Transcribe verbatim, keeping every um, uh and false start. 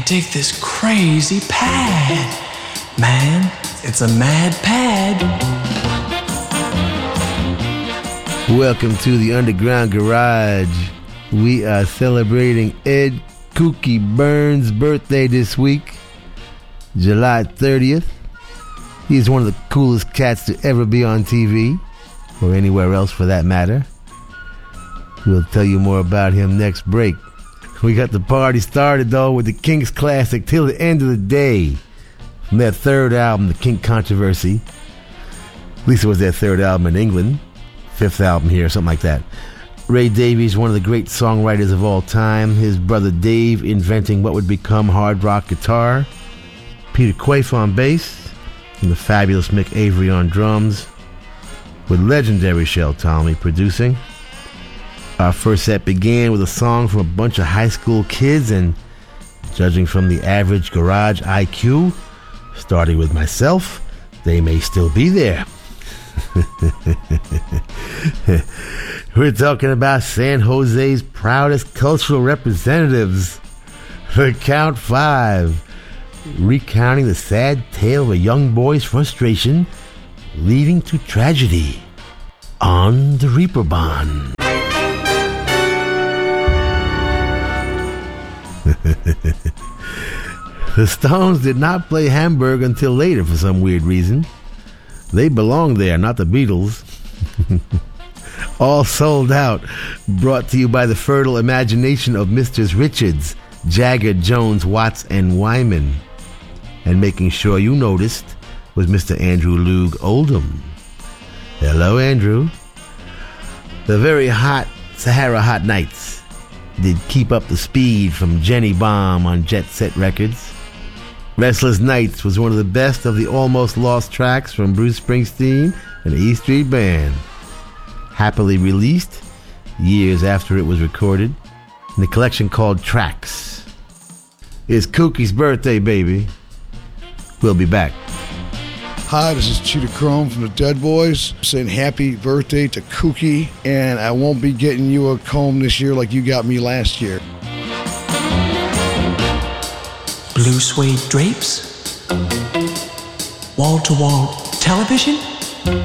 dig this crazy pad. Man, it's a mad pad. Welcome to the Underground Garage. We are celebrating Ed Kooky Burns' birthday this week, July thirtieth. He's one of the coolest cats to ever be on T V, or anywhere else for that matter. We'll tell you more about him next break. We got the party started, though, with the Kinks classic Till the End of the Day from their third album, The Kink Controversy. At least it was their third album in England. Fifth album here, something like that. Ray Davies, one of the great songwriters of all time. His brother Dave inventing what would become hard rock guitar. Peter Quaife on bass. And the fabulous Mick Avery on drums. With legendary Shel Talmy producing. Our first set began with a song from a bunch of high school kids, and judging from the average garage I Q, starting with myself, they may still be there. We're talking about San Jose's proudest cultural representatives, the Count Five, recounting the sad tale of a young boy's frustration leading to tragedy on the Reeperbahn. The Stones did not play Hamburg until later for some weird reason. They belonged there, not the Beatles. All sold out, brought to you by the fertile imagination of Misters Richards, Jagger, Jones, Watts, and Wyman. And making sure you noticed was Mister Andrew Loog Oldham. Hello, Andrew. The very hot Sahara Hot Nights did Keep Up the Speed from Jenny Baum on Jet Set Records. Restless Nights was one of the best of the almost lost tracks from Bruce Springsteen and the E Street Band. Happily released years after it was recorded in a collection called Tracks. It's Kooky's birthday, baby. We'll be back. Hi, this is Cheetah Chrome from the Dead Boys saying happy birthday to Kooky, and I won't be getting you a comb this year like you got me last year. Blue suede drapes, wall-to-wall television.